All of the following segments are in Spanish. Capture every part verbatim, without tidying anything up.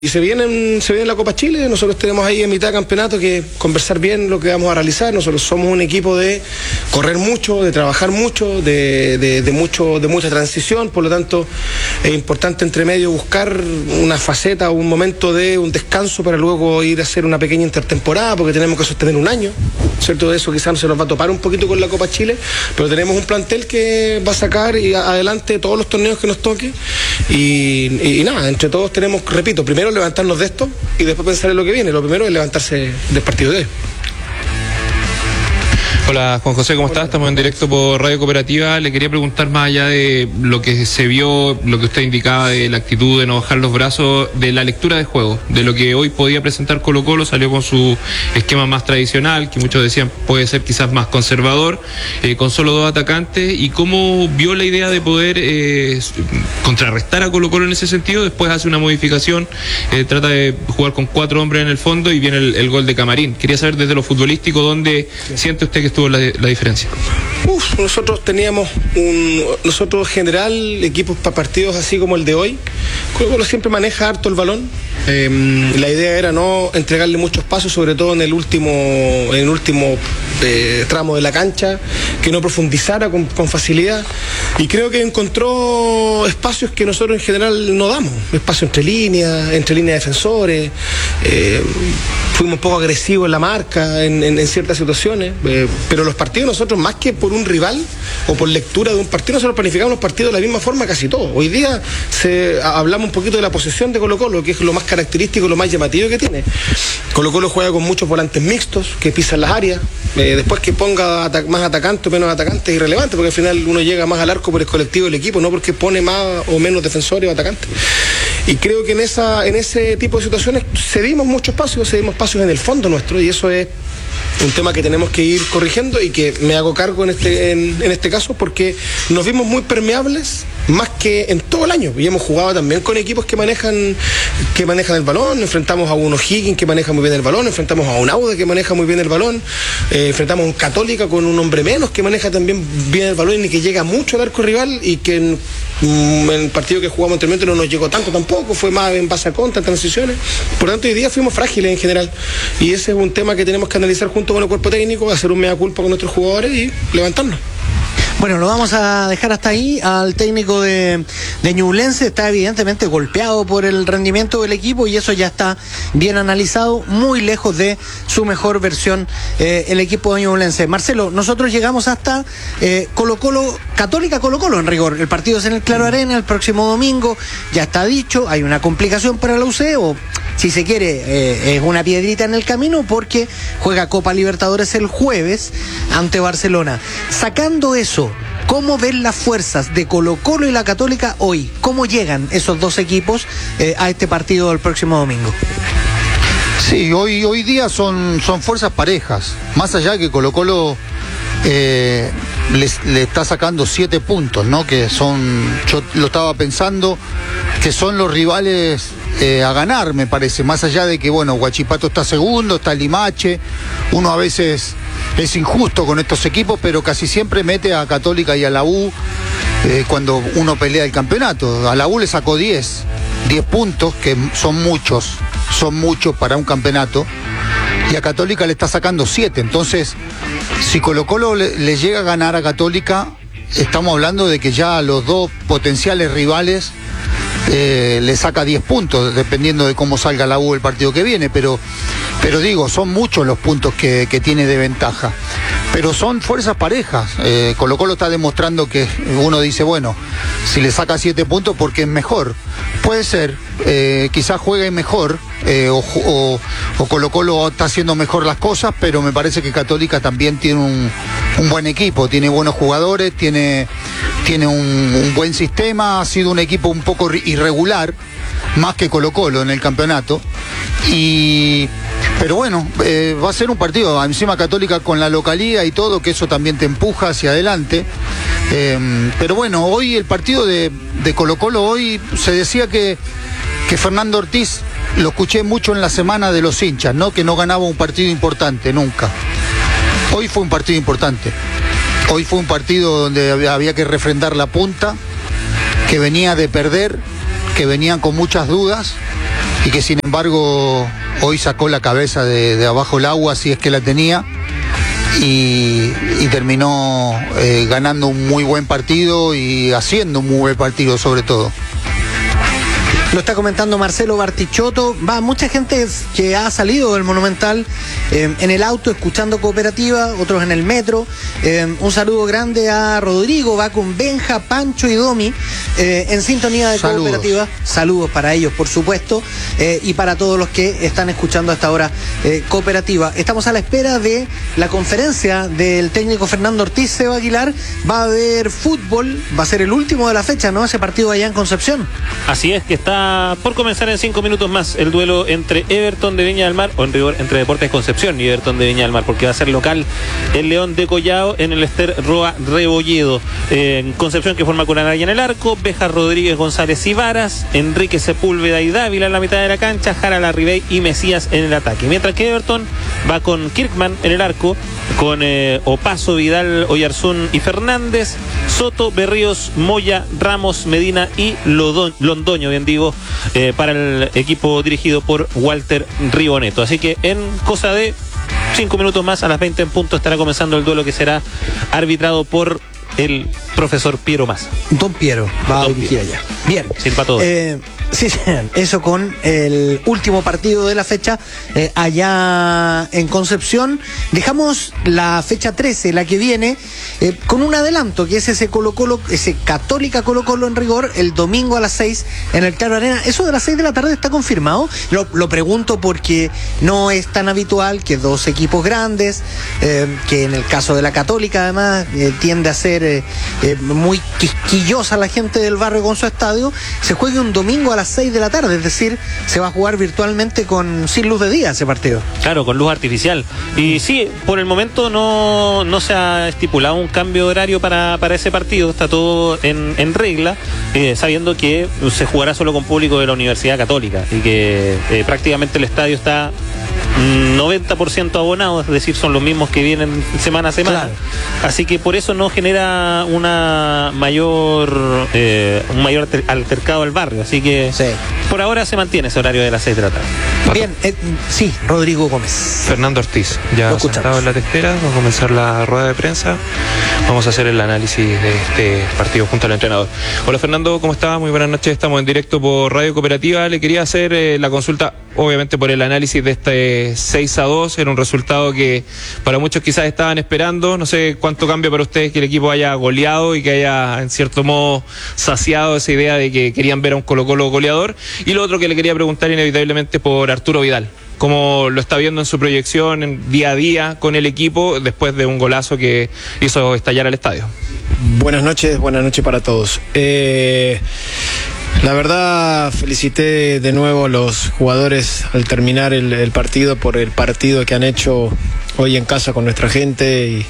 Y se viene, se viene la Copa Chile, nosotros tenemos ahí en mitad de campeonato que conversar bien lo que vamos a realizar. Nosotros somos un equipo de correr mucho, de trabajar mucho, de, de, de, mucho, de mucha transición, por lo tanto es importante entre medio buscar una faceta o un momento de un descanso para luego ir a hacer una pequeña intertemporada, porque tenemos que sostener un año, ¿cierto? De eso quizás se nos va a topar un poquito con la Copa Chile, pero tenemos un plantel que va a sacar y adelante todos los torneos que nos toque y, y, y nada, entre todos tenemos, repito, primero levantarnos de esto y después pensar en lo que viene. Lo primero es levantarse del partido de hoy. Hola Juan José, ¿cómo estás? Estamos en directo por Radio Cooperativa. Le quería preguntar, más allá de lo que se vio, lo que usted indicaba de la actitud de no bajar los brazos, de la lectura de juego, de lo que hoy podía presentar Colo Colo. Salió con su esquema más tradicional, que muchos decían puede ser quizás más conservador, eh, con solo dos atacantes, y cómo vio la idea de poder eh, contrarrestar a Colo Colo en ese sentido. Después hace una modificación, eh, trata de jugar con cuatro hombres en el fondo y viene el, el gol de Camarín. Quería saber desde lo futbolístico dónde sí. siente usted que estuvo La, la diferencia. Uf, nosotros teníamos un, nosotros en general equipos para partidos así como el de hoy. Colo Colo siempre maneja harto el balón. Eh, la idea era no entregarle muchos pasos, sobre todo en el último, en el último eh, tramo de la cancha, que no profundizara con, con facilidad. Y creo que encontró espacios que nosotros en general no damos, espacio entre líneas, entre líneas de defensores. Eh, fuimos un poco agresivos en la marca, en, en, en ciertas situaciones. Eh, pero los partidos nosotros, más que por un rival o por lectura de un partido, nosotros planificamos los partidos de la misma forma casi todos. Hoy día se, hablamos un poquito de la posesión de Colo Colo, que es lo más característico, lo más llamativo que tiene. Colo Colo juega con muchos volantes mixtos que pisan las áreas. Eh, después que ponga ata- más atacantes o menos atacantes es irrelevante, porque al final uno llega más al arco por el colectivo del equipo, no porque pone más o menos defensores o atacantes. Y creo que en esa en ese tipo de situaciones cedimos muchos espacios, cedimos espacios en el fondo nuestro, y eso es un tema que tenemos que ir corrigiendo y que me hago cargo en este, en, en este caso, porque nos vimos muy permeables más que en todo el año, y hemos jugado también con equipos que manejan que manejan el balón. Enfrentamos a un O'Higgins que maneja muy bien el balón, enfrentamos a un Auda que maneja muy bien el balón, eh, enfrentamos a un Católica con un hombre menos que maneja también bien el balón y que llega mucho al arco rival, y que en, en el partido que jugamos anteriormente no nos llegó tanto tampoco, fue más en base a contra, transiciones. Por lo tanto, hoy día fuimos frágiles en general, y ese es un tema que tenemos que analizar junto con el cuerpo técnico, hacer un mea culpa con nuestros jugadores y levantarnos. Bueno, lo vamos a dejar hasta ahí. Al técnico de, de Ñublense está evidentemente golpeado por el rendimiento del equipo, y eso ya está bien analizado, muy lejos de su mejor versión eh, el equipo de Ñublense. Marcelo, nosotros llegamos hasta eh, Colo Colo, Católica Colo Colo en rigor. El partido es en el Claro Arena el próximo domingo, ya está dicho. Hay una complicación para la U C, o si se quiere, eh, es una piedrita en el camino, porque juega Copa Libertadores el jueves ante Barcelona. Sacando eso, ¿cómo ven las fuerzas de Colo Colo y la Católica hoy? ¿Cómo llegan esos dos equipos eh, a este partido del próximo domingo? Sí, hoy, hoy día son, son fuerzas parejas. Más allá de que Colo Colo eh, les, le está sacando siete puntos, ¿no? Que son, yo lo estaba pensando, que son los rivales eh, a ganar, me parece. Más allá de que, bueno, Huachipato está segundo, está Limache. Uno a veces es injusto con estos equipos, pero casi siempre mete a Católica y a la U eh, cuando uno pelea el campeonato. A la U le sacó diez puntos, que son muchos, son muchos para un campeonato, y a Católica le está sacando siete. Entonces, si Colo Colo le, le llega a ganar a Católica, estamos hablando de que ya a los dos potenciales rivales eh, le saca diez puntos, dependiendo de cómo salga la U el partido que viene, pero, pero digo, son muchos los puntos que, que tiene de ventaja. Pero son fuerzas parejas. eh, Colo Colo está demostrando que uno dice, bueno, si le saca siete puntos porque es mejor. Puede ser, eh, quizás juegue mejor, eh, o, o, o Colo Colo está haciendo mejor las cosas, pero me parece que Católica también tiene un, un buen equipo, tiene buenos jugadores, tiene, tiene un, un buen sistema, ha sido un equipo un poco irregular, más que Colo Colo en el campeonato. Y pero bueno, eh, va a ser un partido, encima Católica con la localía y todo, que eso también te empuja hacia adelante. Eh, pero bueno, hoy el partido de, de Colo Colo, hoy se decía que, que Fernando Ortiz, lo escuché mucho en la semana de los hinchas, ¿no? Que no ganaba un partido importante nunca. Hoy fue un partido importante. Hoy fue un partido donde había, había que refrendar la punta, que venía de perder, que venían con muchas dudas, y que sin embargo hoy sacó la cabeza de, de abajo el agua, si es que la tenía, y, y terminó eh, ganando un muy buen partido y haciendo un muy buen partido sobre todo. Lo está comentando Marcelo Bartichotto. Va mucha gente que ha salido del Monumental eh, en el auto escuchando Cooperativa, otros en el metro. Eh, un saludo grande a Rodrigo, va con Benja, Pancho y Domi eh, en sintonía de Saludos. Cooperativa. Saludos para ellos, por supuesto, eh, y para todos los que están escuchando hasta ahora eh, Cooperativa. Estamos a la espera de la conferencia del técnico Fernando Ortiz. Seba Aguilar, va a haber fútbol, va a ser el último de la fecha, ¿no? Ese partido allá en Concepción. Así es, que está por comenzar en cinco minutos más el duelo entre Everton de Viña del Mar, o en rigor entre Deportes Concepción y Everton de Viña del Mar, porque va a ser local el León de Collao en el Ester Roa Rebolledo. Eh, en Concepción, que forma con Araya en el arco, Beja, Rodríguez, González y Varas, Enrique Sepúlveda y Dávila en la mitad de la cancha, Jara, Larribey y Mesías en el ataque. Mientras que Everton va con Kirkman en el arco, con eh, Opaso, Vidal, Oyarzún y Fernández, Soto, Berríos, Moya, Ramos, Medina y Lodon, Londoño, bien digo, eh, para el equipo dirigido por Walter Riboneto. Así que en cosa de cinco minutos más, a las veinte en punto, estará comenzando el duelo que será arbitrado por el profesor Piero Massa. Don Piero va Don a dirigir Piero. allá. Bien. Silpa todo. Eh, sí, sí, eso con el último partido de la fecha eh, allá en Concepción. Dejamos la fecha trece, la que viene, eh, con un adelanto, que es ese Colo Colo, ese Católica Colo Colo en rigor, el domingo a las seis en el Claro Arena. ¿Eso de las seis de la tarde está confirmado? Lo, lo pregunto porque no es tan habitual que dos equipos grandes, eh, que en el caso de la Católica además eh, tiende a ser eh, eh, muy quisquillosa la gente del barrio con su estadio, se juegue un domingo a las seis de la tarde, es decir, se va a jugar virtualmente con sin luz de día ese partido. Claro, con luz artificial. Y sí, por el momento no, no se ha estipulado un cambio de horario para, para ese partido, está todo en, en regla, eh, sabiendo que se jugará solo con público de la Universidad Católica y que eh, prácticamente el estadio está noventa por ciento abonados, es decir, son los mismos que vienen semana a semana. Claro. Así que por eso no genera una mayor eh, un mayor altercado al barrio. Así que sí, por ahora se mantiene ese horario de las seis de la tarde. Bien, eh, sí, Rodrigo Gómez. Fernando Ortiz, ya sentado en la testera, va a comenzar la rueda de prensa. Vamos a hacer el análisis de este partido junto al entrenador. Hola Fernando, ¿cómo estás? Muy buenas noches, estamos en directo por Radio Cooperativa. Le quería hacer eh, la consulta, obviamente por el análisis de este seis a dos, era un resultado que para muchos quizás estaban esperando. No sé cuánto cambia para ustedes que el equipo haya goleado y que haya en cierto modo saciado esa idea de que querían ver a un Colo Colo goleador. Y lo otro que le quería preguntar inevitablemente por Arturo Vidal, cómo lo está viendo en su proyección en día a día con el equipo después de un golazo que hizo estallar al estadio. Buenas noches, buenas noches para todos. Eh, la verdad, felicité de nuevo a los jugadores al terminar el, el partido por el partido que han hecho hoy en casa con nuestra gente y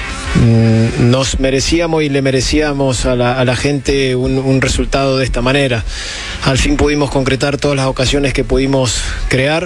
mm, nos merecíamos y le merecíamos a la, a la gente un, un resultado de esta manera. Al fin pudimos concretar todas las ocasiones que pudimos crear.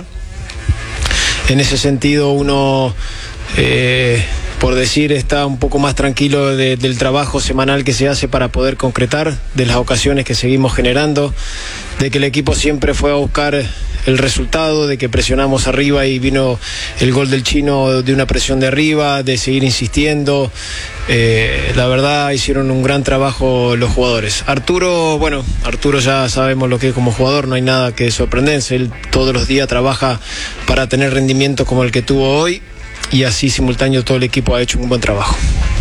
En ese sentido uno, eh, por decir, está un poco más tranquilo de, del trabajo semanal que se hace para poder concretar, de las ocasiones que seguimos generando, de que el equipo siempre fue a buscar el resultado, de que presionamos arriba y vino el gol del Chino de una presión de arriba, de seguir insistiendo. Eh, la verdad hicieron un gran trabajo los jugadores. Arturo, bueno, Arturo ya sabemos lo que es como jugador, no hay nada que sorprenderse, él todos los días trabaja para tener rendimientos como el que tuvo hoy y así simultáneo todo el equipo ha hecho un buen trabajo.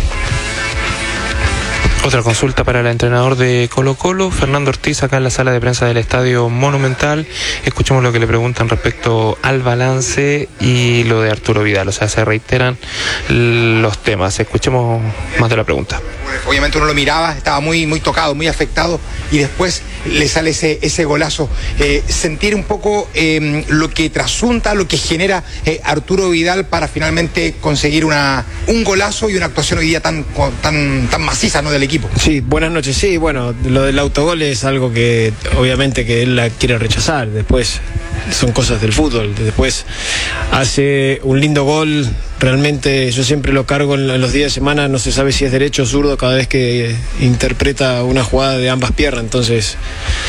Otra consulta para el entrenador de Colo Colo, Fernando Ortiz, acá en la sala de prensa del Estadio Monumental. Escuchemos lo que le preguntan respecto al balance y lo de Arturo Vidal. O sea, se reiteran los temas. Escuchemos más de la pregunta. Obviamente uno lo miraba, estaba muy, muy tocado, muy afectado y después le sale ese, ese golazo. Eh, sentir un poco eh, lo que trasunta, lo que genera eh, Arturo Vidal para finalmente conseguir una, un golazo y una actuación hoy día tan, tan, tan maciza, ¿no?, del equipo. Sí, buenas noches. Sí, bueno, lo del autogol es algo que obviamente que él la quiere rechazar. Después son cosas del fútbol. Después hace un lindo gol. Realmente yo siempre lo cargo en los días de semana, no se sabe si es derecho o zurdo cada vez que interpreta una jugada de ambas piernas. Entonces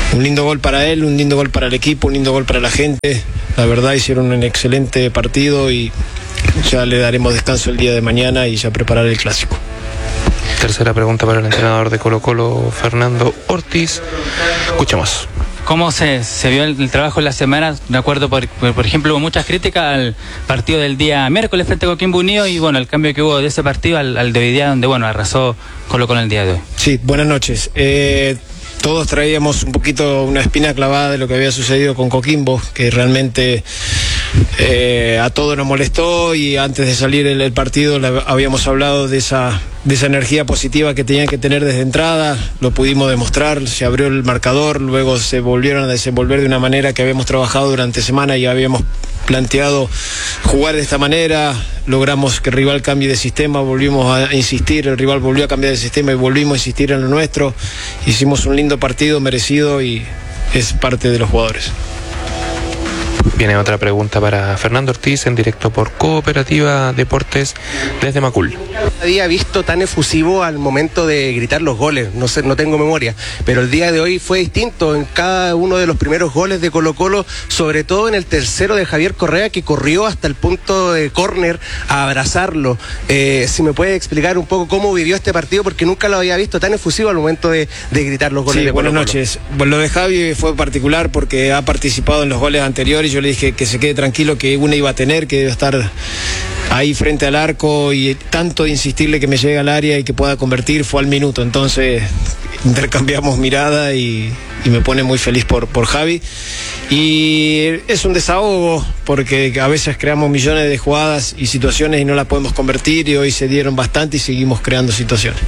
Un lindo gol para él, un lindo gol para el equipo, un lindo gol para la gente. La verdad hicieron un excelente partido y ya le daremos descanso el día de mañana y ya preparar el clásico. Tercera pregunta para el entrenador de Colo-Colo, Fernando Ortiz. Escuchemos. ¿Cómo se, se vio el, el trabajo en la semana? De acuerdo, por, por ejemplo, hubo muchas críticas al partido del día miércoles frente a Coquimbo Unido y bueno, el cambio que hubo de ese partido al, al de hoy día, donde bueno, arrasó Colo-Colo el día de hoy. Sí, buenas noches. Eh, todos traíamos un poquito una espina clavada de lo que había sucedido con Coquimbo, que realmente eh, a todos nos molestó y antes de salir el, el partido le, habíamos hablado de esa, de esa energía positiva que tenían que tener desde entrada, lo pudimos demostrar, se abrió el marcador, luego se volvieron a desenvolver de una manera que habíamos trabajado durante semana y habíamos planteado jugar de esta manera, logramos que el rival cambie de sistema, volvimos a insistir, el rival volvió a cambiar de sistema y volvimos a insistir en lo nuestro, hicimos un lindo partido merecido y es parte de los jugadores. Viene otra pregunta para Fernando Ortiz en directo por Cooperativa Deportes desde Macul. Había visto tan efusivo al momento de gritar los goles, no sé, no tengo memoria, pero el día de hoy fue distinto en cada uno de los primeros goles de Colo-Colo, sobre todo en el tercero de Javier Correa, que corrió hasta el punto de córner a abrazarlo. Eh, si me puede explicar un poco cómo vivió este partido, porque nunca lo había visto tan efusivo al momento de, de gritar los goles sí, de Colo-Colo. Buenas noches. Bueno, lo de Javi fue particular porque ha participado en los goles anteriores, yo le dije que se quede tranquilo, que una iba a tener, que debe estar ahí frente al arco y tanto de insistirle que me llegue al área y que pueda convertir fue al minuto, entonces intercambiamos mirada y, y me pone muy feliz por, por Javi y es un desahogo porque a veces creamos millones de jugadas y situaciones y no las podemos convertir y hoy se dieron bastante y seguimos creando situaciones.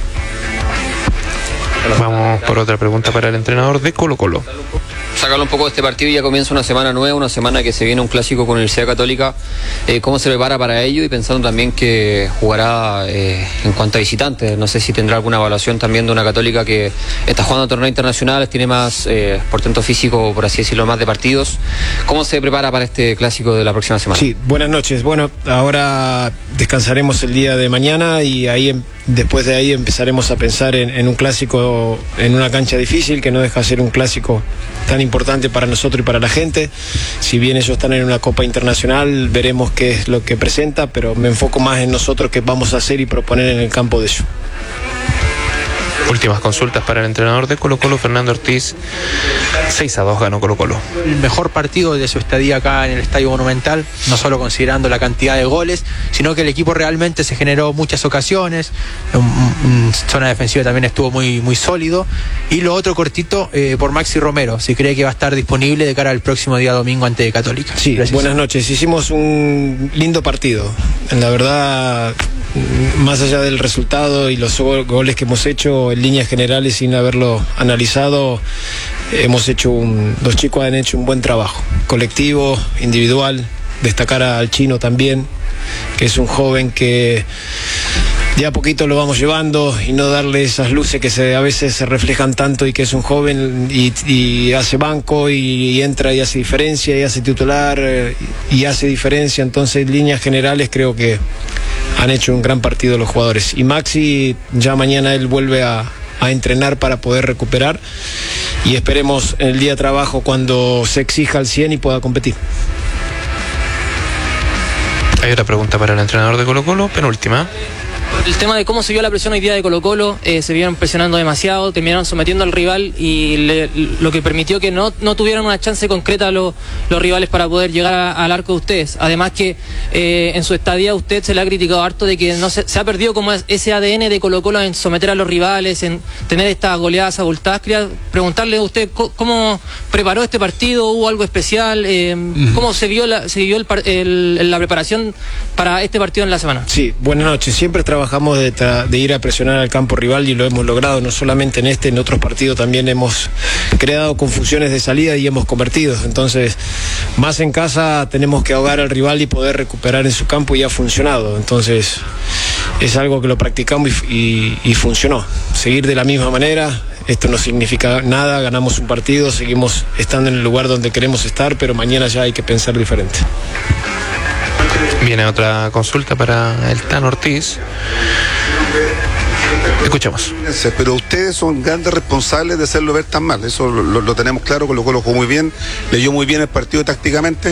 Vamos por otra pregunta para el entrenador de Colo-Colo. Sacarlo un poco de este partido y ya comienza una semana nueva, una semana que se viene un clásico con Universidad Católica. Eh, ¿Cómo se prepara para ello? Y pensando también que jugará eh, en cuanto a visitantes. No sé si tendrá alguna evaluación también de una Católica que está jugando torneos internacionales, tiene más eh, portento físico, por así decirlo, más de partidos. ¿Cómo se prepara para este clásico de la próxima semana? Sí, buenas noches. Bueno, ahora descansaremos el día de mañana y ahí después de ahí empezaremos a pensar en, en un clásico en una cancha difícil que no deja de ser un clásico tan importante para nosotros y para la gente. Si bien ellos están en una Copa Internacional, veremos qué es lo que presenta, pero me enfoco más en nosotros qué vamos a hacer y proponer en el campo de ellos. Últimas consultas para el entrenador de Colo-Colo, Fernando Ortiz. seis a dos ganó Colo-Colo. El mejor partido de su estadía acá en el Estadio Monumental, no solo considerando la cantidad de goles, sino que el equipo realmente se generó muchas ocasiones, en zona defensiva también estuvo muy, muy sólido, y lo otro cortito eh, por Maxi Romero, si cree que va a estar disponible de cara al próximo día domingo ante Católica. Sí, gracias. Buenas noches, hicimos un lindo partido, la verdad, más allá del resultado y los goles que hemos hecho en líneas generales sin haberlo analizado, hemos hecho un, los chicos han hecho un buen trabajo, colectivo, individual, destacar al Chino también, que es un joven que de a poquito lo vamos llevando y no darle esas luces que se, a veces se reflejan tanto y que es un joven y, y hace banco y, y entra y hace diferencia y hace titular eh, y hace diferencia, entonces en líneas generales creo que han hecho un gran partido los jugadores y Maxi ya mañana él vuelve a, a entrenar para poder recuperar y esperemos el día de trabajo cuando se exija al cien y pueda competir. Hay otra pregunta para el entrenador de Colo-Colo, penúltima. El tema de cómo se vio la presión hoy día de Colo-Colo, eh, se vieron presionando demasiado, terminaron sometiendo al rival y le, lo que permitió que no, no tuvieran una chance concreta los, los rivales para poder llegar a, al arco de ustedes. Además que eh, en su estadía a usted se le ha criticado harto de que no se, se ha perdido como ese A D N de Colo-Colo en someter a los rivales, en tener estas goleadas abultadas. Quería preguntarle a usted cómo preparó este partido, hubo algo especial, eh, uh-huh. cómo se vio, la, se vio el, el, la preparación para este partido en la semana. Sí, buenas noches, siempre trabajamos Trabajamos de, tra de ir a presionar al campo rival y lo hemos logrado, no solamente en este, en otros partidos también hemos creado confusiones de salida y hemos convertido, entonces más en casa tenemos que ahogar al rival y poder recuperar en su campo y ha funcionado, entonces es algo que lo practicamos y, y, y funcionó, seguir de la misma manera. Esto no significa nada, ganamos un partido, seguimos estando en el lugar donde queremos estar, pero mañana ya hay que pensar diferente. Viene otra consulta para el Tan Ortiz. Escuchemos. Pero ustedes son grandes responsables de hacerlo ver tan mal. Eso lo, lo tenemos claro. Colo Colo jugó muy bien, leyó muy bien el partido tácticamente.